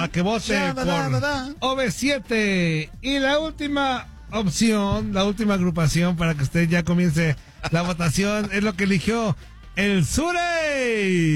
para que vote por OV7. Y la última opción, la última agrupación para que usted ya comience la votación es lo que eligió el Surey.